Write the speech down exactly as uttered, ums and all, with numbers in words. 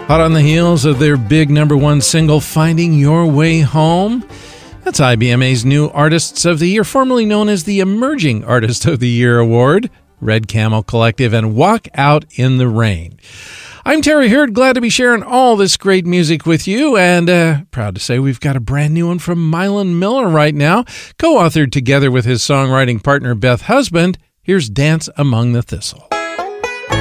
Hot on the heels of their big number one single, Finding Your Way Home. That's I B M A's new Artists of the Year, formerly known as the Emerging Artist of the Year Award, Red Camel Collective, and Walk Out in the Rain. I'm Terry Hurd, glad to be sharing all this great music with you, and uh, proud to say we've got a brand new one from Mylan Miller right now, co-authored together with his songwriting partner Beth Husband. Here's Dance Among the Thistle.